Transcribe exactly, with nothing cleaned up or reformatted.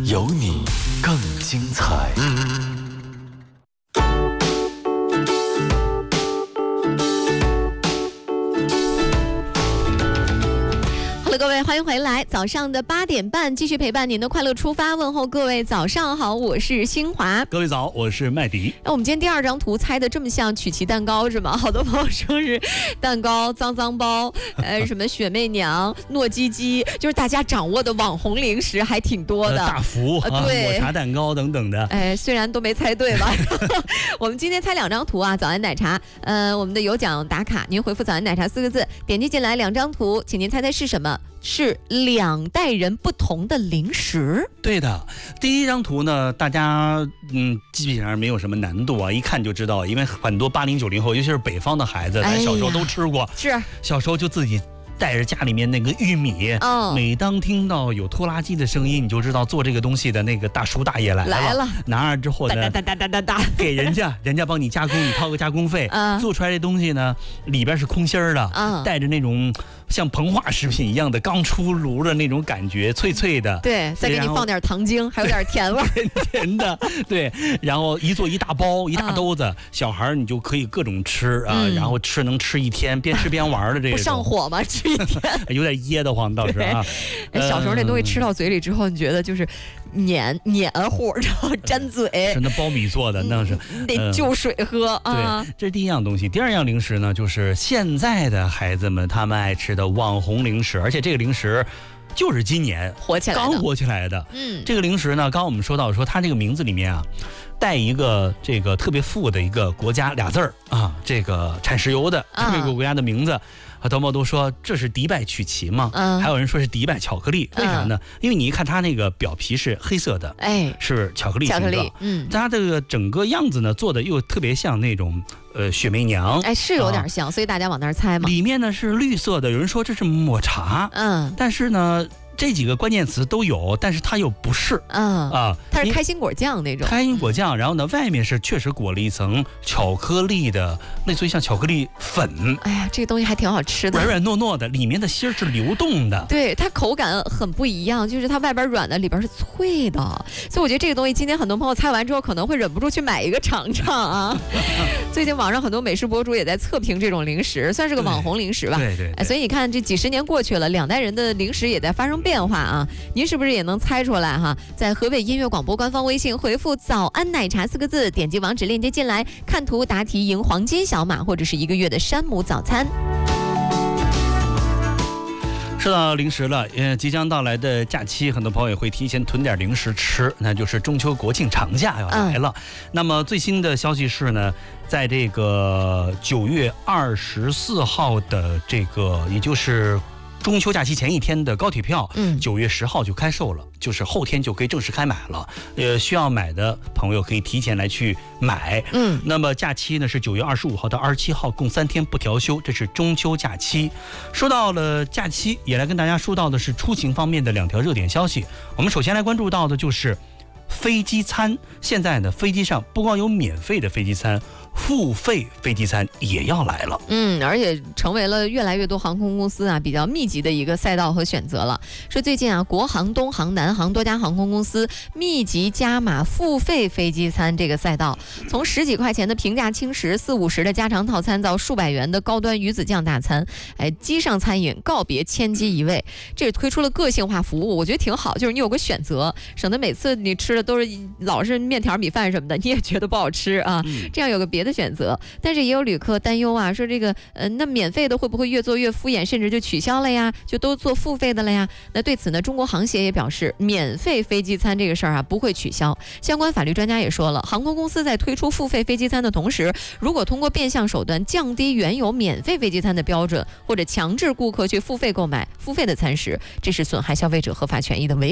有你更精彩。 各位，欢迎回来！早上的八点半，继续陪伴您的快乐出发。问候各位，早上好，我是新华。 各位早，我是麦迪。 那我们今天第二张图猜的这么像曲奇蛋糕是吗？好多朋友说是蛋糕、脏脏包，呃，什么雪媚娘、糯叽叽，就是大家掌握的网红零食还挺多的。 呃、大福、 呃、对、 啊，抹茶蛋糕等等的。 哎，虽然都没猜对吧？我们今天猜两张图啊，早安奶茶，呃，我们的有奖打卡，您回复早安奶茶四个字，点击进来两张图，请您猜猜是什么？是两代人不同的零食。 对的，第一张图呢，大家嗯基本上没有什么难度啊，一看就知道，因为很多八零九零后，尤其是北方的孩子，咱小时候都吃过， 是小时候就自己带着家里面那个玉米，哦，每当听到有拖拉机的声音，你就知道做这个东西的那个大叔大爷来了。 来了， 拿着之后呢， 哒哒哒哒哒， 给人家，人家帮你加工，你掏个加工费，嗯，做出来的东西呢，里边是空心儿的，嗯，带着那种像膨化食品一样的刚出炉的那种感觉，脆脆的。 对，再给你放点糖精，还有点甜味儿， 甜的。对，然后一做一大包，一大兜子，嗯，小孩你就可以各种吃啊，嗯，然后吃能吃一天，边吃边玩的这个。 不上火吗？吃一天有点噎得慌，倒是啊。 小时候那东西吃到嘴里之后，你觉得就是黏黏糊，然后粘嘴。 是那苞米做的，那是得就水喝啊。 对，这是第一样东西。第二样零食呢，就是现在的孩子们他们爱吃的网红零食，而且这个零食就是今年火起来的， 刚火起来的。 嗯， 这个零食呢，刚刚我们说到说它这个名字里面啊，带一个这个特别富的一个国家俩字儿啊，这个产石油的这么一个国家的名字。啊很多朋友都说这是迪拜曲奇嘛，嗯，还有人说是迪拜巧克力，为啥呢？嗯，因为你一看它那个表皮是黑色的，哎，是巧克力形状，巧克力，嗯，它这个整个样子呢做的又特别像那种呃雪媚娘， 哎，是有点像，啊，所以大家往那儿猜嘛。 里面呢是绿色的，有人说这是抹茶，嗯，但是呢。这几个关键词都有，但是它又不是，嗯啊， 它是开心果酱那种， 开心果酱，然后呢，外面是确实裹了一层巧克力的，类似于像巧克力粉。 哎呀，这个东西还挺好吃的， 软软糯糯的，里面的芯儿是流动的。 对，它口感很不一样，就是它外边软的，里边是脆的，所以我觉得这个东西今天很多朋友猜完之后，可能会忍不住去买一个尝尝啊。最近网上很多美食博主也在测评这种零食，算是个网红零食吧。 对 对, 对, 对。 所以你看，这几十年过去了，两代人的零食也在发生变化啊，您是不是也能猜出来哈？在河北音乐广播官方微信回复“早安奶茶”四个字，点击网址链接进来，看图答题赢黄金小马或者是一个月的山姆早餐。 说到零食了，呃，即将到来的假期，很多朋友也会提前囤点零食吃，那就是中秋国庆长假要来了。嗯，那么最新的消息是呢，在这个九月二十四号的这个，也就是中秋假期前一天的高铁票，嗯，九月十号就开售了，就是后天就可以正式开买了。呃，需要买的朋友可以提前来去买。嗯，那么假期呢是九月二十五号到二十七号，共三天不调休，这是中秋假期。说到了假期，也来跟大家说到的是出行方面的两条热点消息。我们首先来关注到的就是飞机餐，现在呢飞机上不光有免费的飞机餐，付费飞机餐也要来了。 嗯，而且成为了越来越多航空公司啊比较密集的一个赛道和选择了。说最近啊，国航、东航、南航多家航空公司密集加码付费飞机餐这个赛道，从十几块钱的平价轻食、四五十的家常套餐到数百元的高端鱼子酱大餐，哎，机上餐饮告别千机一位，这也推出了个性化服务，我觉得挺好，就是你有个选择，省得每次你吃的都是老是面条、米饭什么的，你也觉得不好吃啊。这样有个别的选择，但是也有旅客担忧啊，说这个呃，那免费的会不会越做越敷衍，甚至就取消了呀？就都做付费的了呀？那对此呢，中国航协也表示，免费飞机餐这个事儿啊不会取消。相关法律专家也说了，航空公司在推出付费飞机餐的同时，如果通过变相手段降低原有免费飞机餐的标准，或者强制顾客去付费购买付费的餐食，这是损害消费者合法权益的违